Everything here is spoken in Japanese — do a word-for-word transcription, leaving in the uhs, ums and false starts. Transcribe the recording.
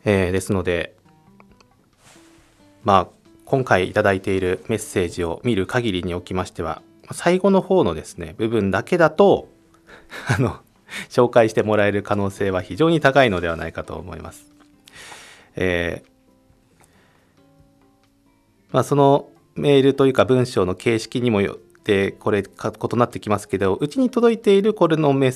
えーですので、まあ、今回いただいているメッセージを見る限りにおきましては、最後の方のですね、部分だけだと、あの、紹介してもらえる可能性は非常に高いのではないかと思います。えーまあ、そのメールというか文章の形式にもよってこれか異なってきますけど、うちに届いているこれのメッ